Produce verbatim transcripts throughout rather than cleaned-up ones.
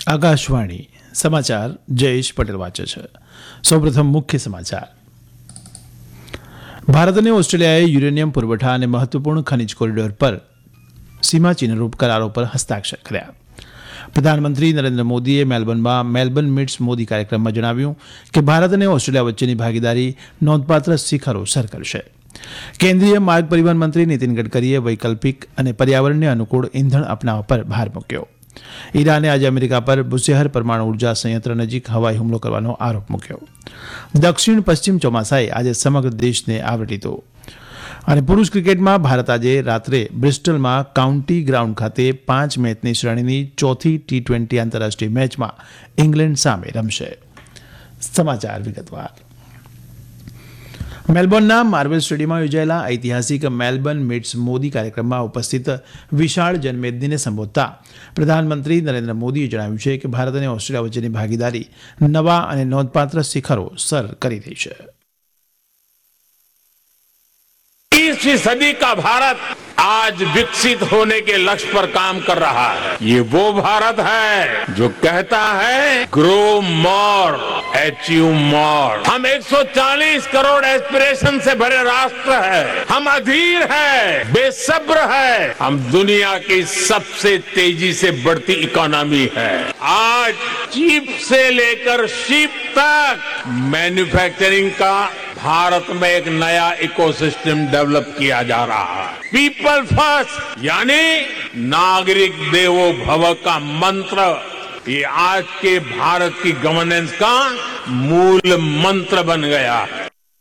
આકાશવાણી સમાચાર જયેશ પટેલ વાંચે છે. સૌપ્રથમ મુખ્ય સમાચાર. ભારત અને ઓસ્ટ્રેલિયાએ યુરેનિયમ પુરવઠા અને મહત્વપૂર્ણ ખનિજ કોરિડોર પર સીમાચિહ્નરૂપ કરારો પર હસ્તાક્ષર કર્યા. પ્રધાનમંત્રી નરેન્દ્ર મોદીએ મેલબર્નમાં મેલબર્ન મીટ્સ મોદી કાર્યક્રમમાં જણાવ્યું કે ભારત અને ઓસ્ટ્રેલિયા વચ્ચેની ભાગીદારી નોંધપાત્ર શિખરો સર કરશે. કેન્દ્રીય માર્ગ પરિવહન મંત્રી નીતિન ગડકરીએ વૈકલ્પિક અને પર્યાવરણને અનુકૂળ ઇંધણ અપનાવવા પર ભાર મૂક્યો. ઈરાને આજે અમેરિકા પર બુશેહર પરમાણુ ઉર્જા સંયંત્ર નજીક હવાઈ હુમલો કરવાનો આરોપ મૂક્યો. દક્ષિણ પશ્ચિમ ચોમાસાએ આજે સમગ્ર દેશને આવરી લીધો. અને પુરુષ ક્રિકેટમાં ભારત આજે રાત્રે બ્રિસ્ટલમાં કાઉન્ટી ગ્રાઉન્ડ ખાતે પાંચ મેચની શ્રેણીની ચોથી ટી ટ્વેન્ટી આંતરરાષ્ટ્રીય મેચમાં ઇંગ્લેન્ડ સામે રમશે. સમાચાર વિગતવાર. મેલબોર્નના માર્વેલ સ્ટેડિયમમાં યોજાયેલા ઐતિહાસિક મેલબર્ન મીટ્સ મોદી કાર્યક્રમમાં ઉપસ્થિત વિશાળ જનમેદનીને સંબોધતા પ્રધાનમંત્રી નરેન્દ્ર મોદીએ જણાવ્યું છે કે ભારત અને ઓસ્ટ્રેલિયા વચ્ચેની ભાગીદારી નવા અને નોંધપાત્ર શિખરો સર કરી રહી છે. इक्कीसवीं सदी का भारत आज विकसित होने के लक्ष्य पर काम कर रहा है. ये वो भारत है जो कहता है ग्रो मोर अचीव मोर. हम एक सौ चालीस करोड़ एस्पिरेशन से भरे राष्ट्र है. हम अधीर है, बेसब्र है. हम दुनिया की सबसे तेजी से बढ़ती इकोनॉमी है. आज चीप से लेकर शिप तक मैन्युफैक्चरिंग का भारत में एक नया इकोसिस्टम डेवलप किया जा रहा है. पीपल फर्स्ट यानी नागरिक देवो भव का मंत्र ये आज के भारत की गवर्नेंस का मूल मंत्र बन गया है.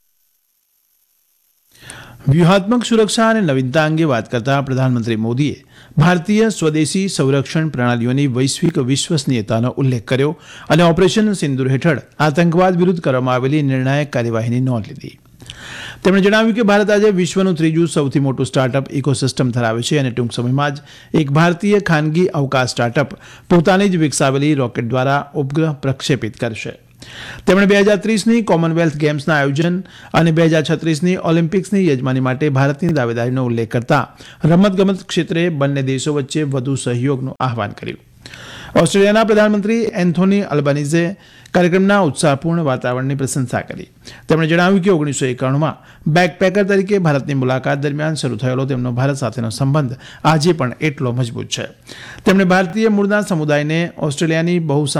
વ્યૂહાત્મક સુરક્ષા અને નવીનતા અંગે વાત કરતા પ્રધાનમંત્રી મોદીએ ભારતીય સ્વદેશી સંરક્ષણ પ્રણાલીઓની વૈશ્વિક વિશ્વસનીયતાનો ઉલ્લેખ કર્યો અને ઓપરેશન સિંદૂર હેઠળ આતંકવાદ વિરુદ્ધ કરવામાં આવેલી નિર્ણાયક કાર્યવાહીની નોંધ લીધી. તેમણે જણાવ્યું કે ભારત આજે વિશ્વનું ત્રીજું સૌથી મોટું સ્ટાર્ટઅપ ઇકોસિસ્ટમ ધરાવે છે અને ટૂંક સમયમાં જ એક ભારતીય ખાનગી અવકાશ સ્ટાર્ટઅપ પોતાની જ વિકસાવેલી રોકેટ દ્વારા ઉપગ્રહ પ્રક્ષેપિત કરશે. તેમણે બે હજાર ત્રીસની કોમનવેલ્થ ગેમ્સના આયોજન અને બે હજાર છત્રીસની ઓલિમ્પિક્સની યજમાની માટે ભારતની દાવેદારીનો ઉલ્લેખ કરતા રમતગમત ક્ષેત્રે બંને દેશો વચ્ચે વધુ સહયોગનું આહવાન કર્યું. ઓસ્ટ્રેલિયાના પ્રધાનમંત્રી એન્થોની અલ્બાનીઝે કાર્યક્રમના ઉત્સાહપૂર્ણ વાતાવરણની પ્રશંસા કરી. તેમણે જણાવ્યું કે ઓગણીસો એકાણુંમાં બેકપેકર તરીકે ભારતની મુલાકાત દરમિયાન શરૂ થયેલો તેમનો ભારત સાથેનો સંબંધ આજે પણ એટલો મજબૂત છે. તેમણે ભારતીય મૂળના સમુદાયને ઓસ્ટ્રેલિયાની બહુ